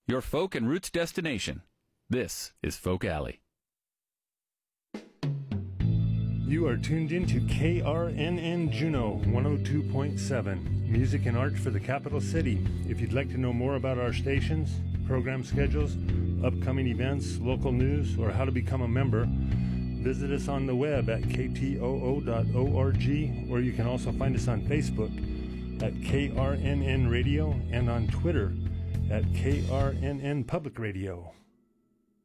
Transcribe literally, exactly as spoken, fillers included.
your folk and roots destination. This is Folk Alley. You are tuned in to K R N N Juneau one oh two point seven, music and art for the capital city. If you'd like to know more about our stations, program schedules, upcoming events, local news, or how to become a member, visit us on the web at k t o o dot org, or you can also find us on Facebook at K R N N Radio and on Twitter at K R N N Public Radio.